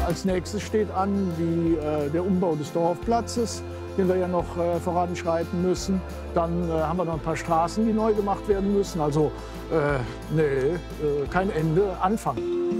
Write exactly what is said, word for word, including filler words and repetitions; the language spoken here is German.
als nächstes steht an die, äh, der Umbau des Dorfplatzes, den wir ja noch äh, voranschreiten müssen. Dann äh, haben wir noch ein paar Straßen, die neu gemacht werden müssen. Also äh, nee, äh, kein Ende, Anfang.